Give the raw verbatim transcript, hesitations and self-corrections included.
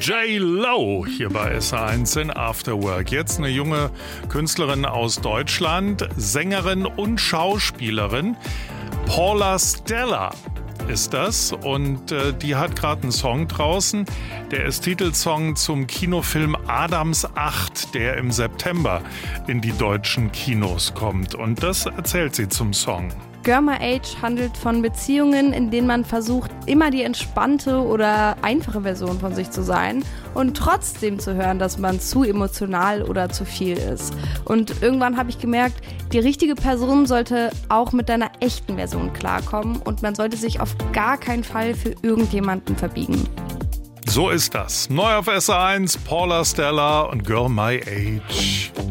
J-Lo hier bei S R eins in Afterwork. Jetzt eine junge Künstlerin aus Deutschland, Sängerin und Schauspielerin. Paula Stella ist das und äh, die hat gerade einen Song draußen. Der ist Titelsong zum Kinofilm Adams acht, der im September in die deutschen Kinos kommt. Und das erzählt sie zum Song. Girl My Age handelt von Beziehungen, in denen man versucht, immer die entspannte oder einfache Version von sich zu sein und trotzdem zu hören, dass man zu emotional oder zu viel ist. Und irgendwann habe ich gemerkt, die richtige Person sollte auch mit deiner echten Version klarkommen und man sollte sich auf gar keinen Fall für irgendjemanden verbiegen. So ist das. Neu auf S R eins, Paula Stella und Girl My Age.